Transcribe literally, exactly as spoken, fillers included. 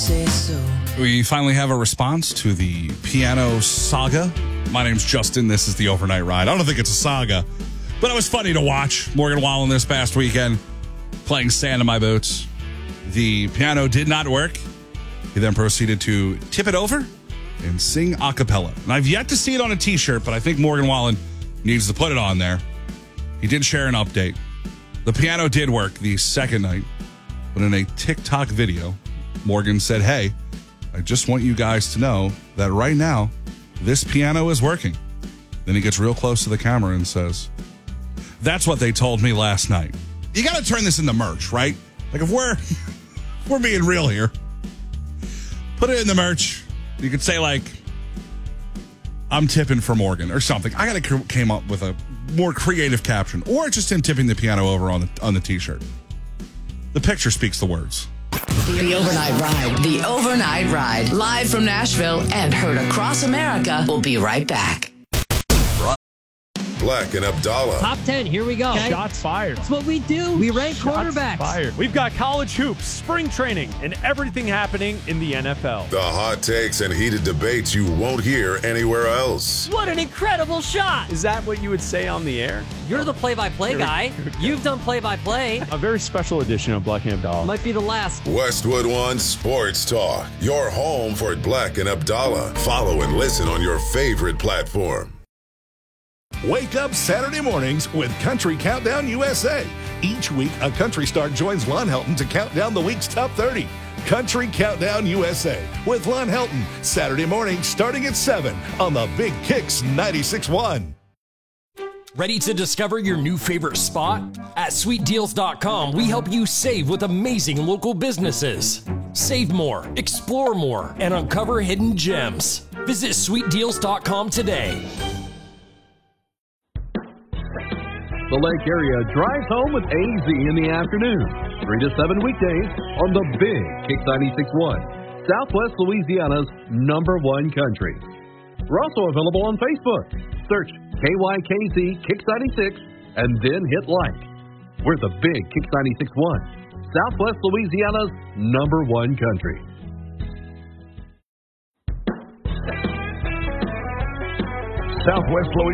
We finally have a response to the piano saga. My name's Justin. This is the Overnight Ride. I don't think it's a saga, but it was funny to watch. Morgan Wallen this past weekend playing Sand in My Boots. The piano did not work. He then proceeded to tip it over and sing a cappella. And I've yet to see it on a t-shirt, but I think Morgan Wallen needs to put it on there. He did share an update. The piano did work the second night, but in a TikTok video, Morgan said, "Hey, I just want you guys to know that right now, this piano is working." Then he gets real close to the camera and says, "That's what they told me last night." You got to turn this into merch, right? Like if we're if we're being real here, put it in the merch. You could say like, "I'm tipping for Morgan" or something. I got to came up with a more creative caption, or just him tipping the piano over on the on the t-shirt. The picture speaks the words. The Overnight Ride. The Overnight Ride. Live from Nashville and heard across America. We'll be right back. Black and Abdallah. Top ten, here we go. Okay. Shots fired. That's what we do. We rank Shots quarterbacks. Fired. We've got college hoops, spring training, and everything happening in the N F L. The hot takes and heated debates you won't hear anywhere else. What an incredible shot. Is that what you would say on the air? You're the play-by-play guy. You've done play-by-play. A very special edition of Black and Abdallah. Might be the last. Westwood One Sports Talk. Your home for Black and Abdallah. Follow and listen on your favorite platform. Wake up Saturday mornings with Country Countdown U S A. Each week, a country star joins Lon Helton to count down the week's top thirty. Country Countdown U S A with Lon Helton. Saturday morning starting at seven on the Big Kicks ninety-six point one. Ready to discover your new favorite spot? At sweet deals dot com, we help you save with amazing local businesses. Save more, explore more, and uncover hidden gems. Visit sweet deals dot com today. The Lake Area drives home with A Z in the afternoon, three to seven weekdays on the Big Kicks ninety-six point one, Southwest Louisiana's number one country. We're also available on Facebook. Search K Y K Z Kicks ninety-six and then hit like. We're the Big Kicks ninety-six point one, Southwest Louisiana's number one country. Southwest Louisiana.